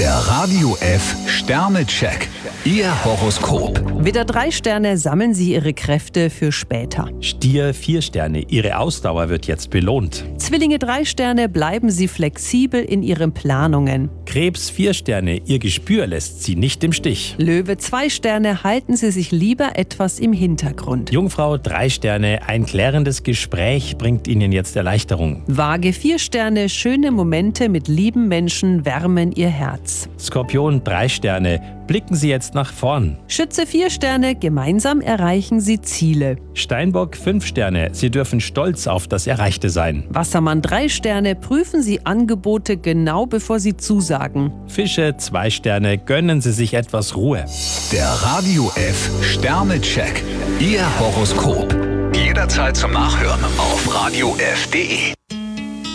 Der Radio F Sternecheck. Ihr Horoskop. Widder 3 Sterne, sammeln Sie Ihre Kräfte für später. Stier 4 Sterne, Ihre Ausdauer wird jetzt belohnt. Zwillinge 3 Sterne, bleiben Sie flexibel in Ihren Planungen. Krebs 4 Sterne, Ihr Gespür lässt Sie nicht im Stich. Löwe 2 Sterne, halten Sie sich lieber etwas im Hintergrund. Jungfrau 3 Sterne, ein klärendes Gespräch bringt Ihnen jetzt Erleichterung. Waage 4 Sterne, schöne Momente mit lieben Menschen wärmen Ihr Herz. Skorpion 3 Sterne, blicken Sie jetzt nach vorn. Schütze 4 Sterne, gemeinsam erreichen Sie Ziele. Steinbock 5 Sterne, Sie dürfen stolz auf das Erreichte sein. Wassermann 3 Sterne, prüfen Sie Angebote genau bevor Sie zusagen. Fische 2 Sterne, gönnen Sie sich etwas Ruhe. Der Radio F Sternecheck. Ihr Horoskop. Jederzeit zum Nachhören auf radiof.de.